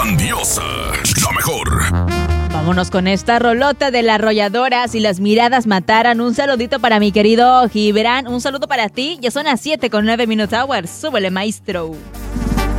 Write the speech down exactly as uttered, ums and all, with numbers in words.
Grandiosa, la mejor. Vámonos con esta rolota de la arrolladora. Si las miradas mataran. Un saludito para mi querido Gibran. Un saludo para ti. Ya son las siete con nueve Minute Hours. Súbele, maestro.